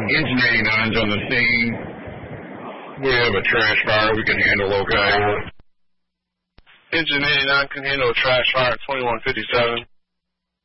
Engine 89's on the scene. We have a trash fire we can handle okay. Engine 89 can handle a trash fire at 2157.